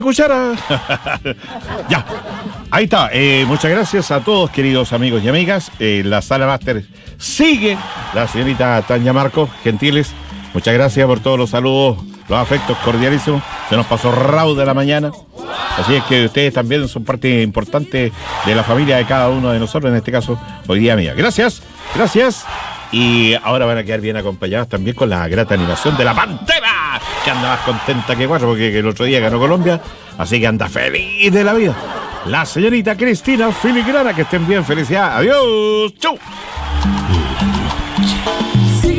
cuchara. Ya, ahí está. Muchas gracias a todos, queridos amigos y amigas. La sala máster sigue. La señorita Tania Marcos, gentiles. Muchas gracias por todos los saludos, los afectos cordialísimos. Se nos pasó rauda la mañana. Así es que ustedes también son parte importante de la familia de cada uno de nosotros, en este caso, hoy día mía. Gracias, gracias. Y ahora van a quedar bien acompañados también con la grata animación de la Pantera, que anda más contenta que cuatro porque el otro día ganó Colombia, así que anda feliz de la vida. La señorita Cristina Filigrana, que estén bien, felicidad. Adiós, chau.